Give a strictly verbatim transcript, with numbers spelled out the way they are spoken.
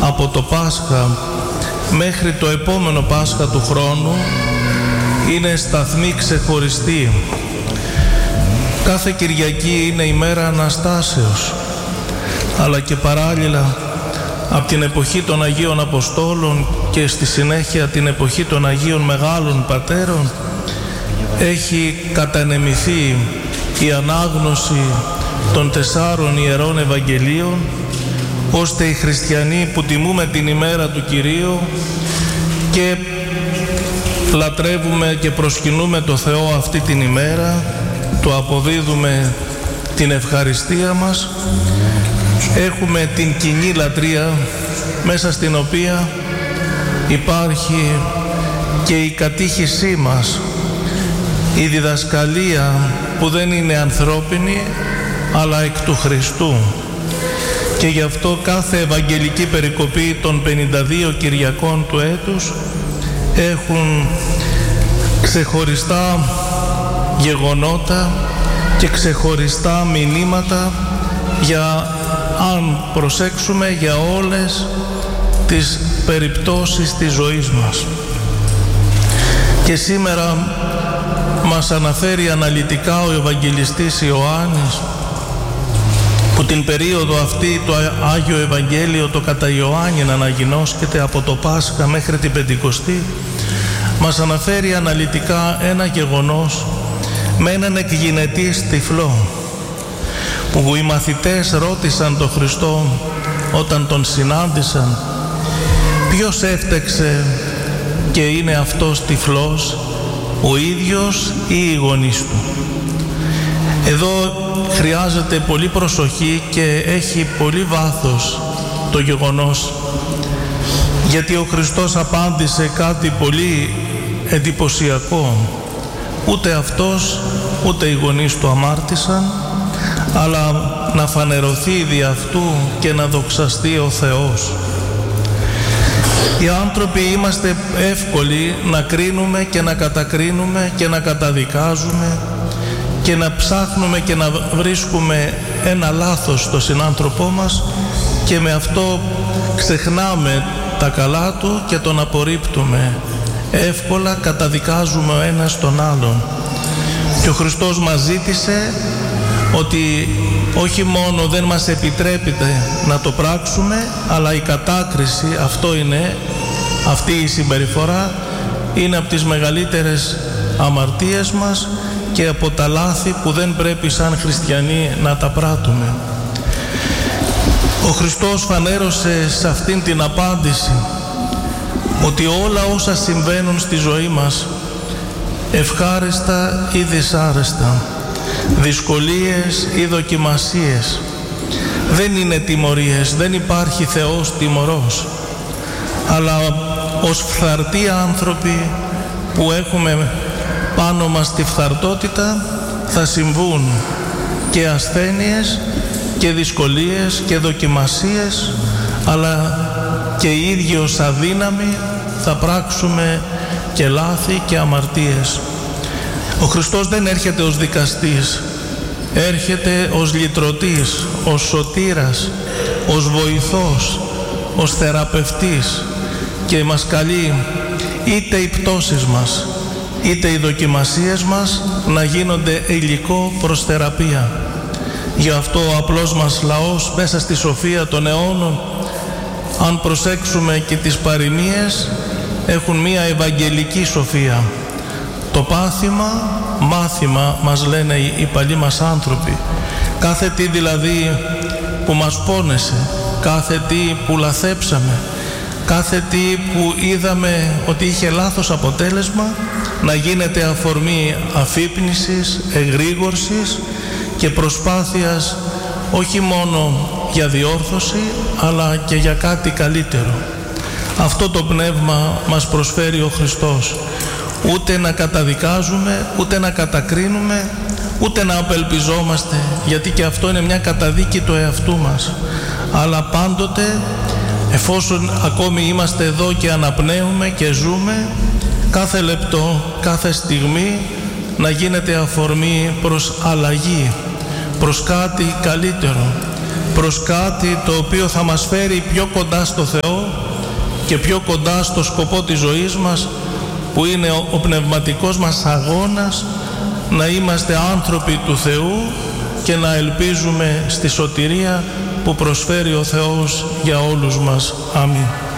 από το Πάσχα μέχρι το επόμενο Πάσχα του χρόνου είναι σταθμή ξεχωριστή. Κάθε Κυριακή είναι ημέρα Αναστάσεως, αλλά και παράλληλα από την εποχή των Αγίων Αποστόλων και στη συνέχεια την εποχή των Αγίων Μεγάλων Πατέρων έχει κατανεμηθεί η ανάγνωση των τεσσάρων Ιερών Ευαγγελίων, ώστε οι χριστιανοί που τιμούμε την ημέρα του Κυρίου και λατρεύουμε και προσκυνούμε το Θεό αυτή την ημέρα, του αποδίδουμε την ευχαριστία μας, έχουμε την κοινή λατρεία μέσα στην οποία υπάρχει και η κατήχησή μας, η διδασκαλία που δεν είναι ανθρώπινη αλλά εκ του Χριστού. Και γι' αυτό κάθε Ευαγγελική περικοπή των πενήντα δύο Κυριακών του έτους έχουν ξεχωριστά γεγονότα και ξεχωριστά μηνύματα για, αν προσέξουμε, για όλες τις περιπτώσεις της ζωής μας. Και σήμερα μας αναφέρει αναλυτικά ο Ευαγγελιστής Ιωάννης, που την περίοδο αυτή το Άγιο Ευαγγέλιο, το κατά Ιωάννην αναγινώσκεται από το Πάσχα μέχρι την Πεντηκοστή, μας αναφέρει αναλυτικά ένα γεγονός με έναν εκγυνετή τυφλό, που οι μαθητές ρώτησαν τον Χριστό όταν τον συνάντησαν ποιος έφτεξε και είναι αυτός τυφλός, ο ίδιος ή οι γονείς του. Εδώ χρειάζεται πολύ προσοχή και έχει πολύ βάθος το γεγονός, γιατί ο Χριστός απάντησε κάτι πολύ εντυπωσιακό. Ούτε αυτός ούτε οι γονείς του αμάρτησαν, αλλά να φανερωθεί δι' αυτού και να δοξαστεί ο Θεός. Οι άνθρωποι είμαστε εύκολοι να κρίνουμε και να κατακρίνουμε και να καταδικάζουμε και να ψάχνουμε και να βρίσκουμε ένα λάθος στο συνάνθρωπό μας, και με αυτό ξεχνάμε τα καλά του και τον απορρίπτουμε. Εύκολα καταδικάζουμε ο ένας τον άλλον. Και ο Χριστός μας ζήτησε ότι όχι μόνο δεν μας επιτρέπεται να το πράξουμε, αλλά η κατάκριση, αυτό είναι, αυτή η συμπεριφορά είναι από τις μεγαλύτερες αμαρτίες μας και από τα λάθη που δεν πρέπει σαν χριστιανοί να τα πράττουμε. Ο Χριστός φανέρωσε σε αυτήν την απάντηση ότι όλα όσα συμβαίνουν στη ζωή μας, ευχάριστα ή δυσάρεστα, δυσκολίες ή δοκιμασίες, δεν είναι τιμωρίες, δεν υπάρχει Θεός τιμωρός, αλλά ως φθαρτοί άνθρωποι που έχουμε πάνω μας τη φθαρτότητα θα συμβούν και ασθένειες και δυσκολίες και δοκιμασίες, αλλά και οι ίδιοι ως αδύναμοι θα πράξουμε και λάθη και αμαρτίες. Ο Χριστός δεν έρχεται ως δικαστής, έρχεται ως λυτρωτής, ως σωτήρας, ως βοηθός, ως θεραπευτής, και μας καλεί είτε οι πτώσεις μας είτε οι δοκιμασίες μας να γίνονται υλικό προς θεραπεία. Γι' αυτό ο απλός μας λαός μέσα στη σοφία των αιώνων, αν προσέξουμε και τις παροιμίες, έχουν μία ευαγγελική σοφία. Το πάθημα, μάθημα μας λένε οι παλιοί μας άνθρωποι. Κάθε τι δηλαδή που μας πόνεσε, κάθε τι που λαθέψαμε, κάθε τι που είδαμε ότι είχε λάθος αποτέλεσμα, να γίνεται αφορμή αφύπνισης, εγρήγορσης και προσπάθειας όχι μόνο για διόρθωση, αλλά και για κάτι καλύτερο. Αυτό το πνεύμα μας προσφέρει ο Χριστός. Ούτε να καταδικάζουμε, ούτε να κατακρίνουμε, ούτε να απελπιζόμαστε, γιατί και αυτό είναι μια καταδίκη του εαυτού μας. Αλλά πάντοτε, εφόσον ακόμη είμαστε εδώ και αναπνέουμε και ζούμε, κάθε λεπτό, κάθε στιγμή να γίνεται αφορμή προς αλλαγή, προς κάτι καλύτερο. προς κάτι το οποίο θα μας φέρει πιο κοντά στο Θεό και πιο κοντά στο σκοπό της ζωής μας, που είναι ο, ο πνευματικός μας αγώνας, να είμαστε άνθρωποι του Θεού και να ελπίζουμε στη σωτηρία που προσφέρει ο Θεός για όλους μας. Αμήν.